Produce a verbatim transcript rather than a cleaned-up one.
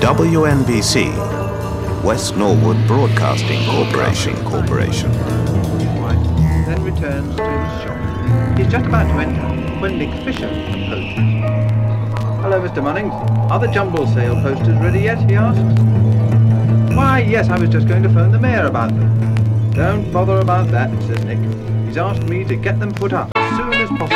W N B C, West Norwood Broadcasting Corporation. Corporation. Right. Then returns to his shop. He's just about to enter when Nick Fisher approaches. Hello, Mister Munnings. Are the jumble sale posters ready yet? He asks. Why, yes, I was just going to phone the mayor about them. Don't bother about that, says Nick. He's asked me to get them put up as soon as possible.